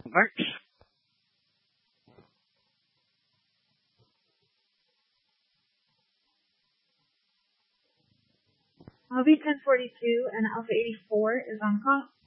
Works. V1042 and Alpha 84 is on call.